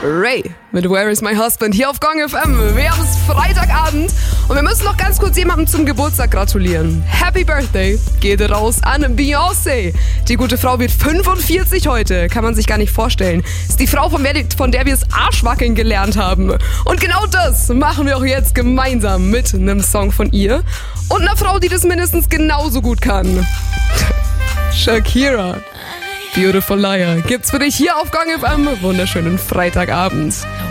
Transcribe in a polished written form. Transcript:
Ray mit Where is my husband hier auf Gong FM. Wir haben es Freitagabend und wir müssen noch ganz kurz jemandem zum Geburtstag gratulieren. Happy Birthday geht raus an Beyoncé. Die gute Frau wird 45 heute, kann man sich gar nicht vorstellen. Ist die Frau, von der wir das Arschwackeln gelernt haben. Und genau das machen wir auch jetzt gemeinsam mit einem Song von ihr und einer Frau, die das mindestens genauso gut kann. Shakira. Beautiful Liar gibt's für dich hier auf Gong FM. Wunderschönen Freitagabend.